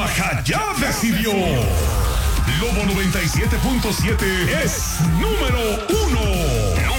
Baja ya decidió. Lobo 97.7 es número 1.